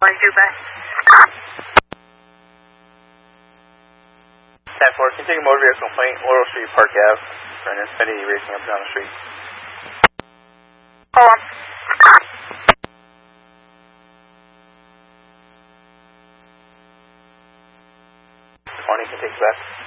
22 back. 10-4, can you take a motor vehicle complaint, Laurel Street, Park Ave, for an Infiniti racing up and down the street? Hold on. 20, can you take it back?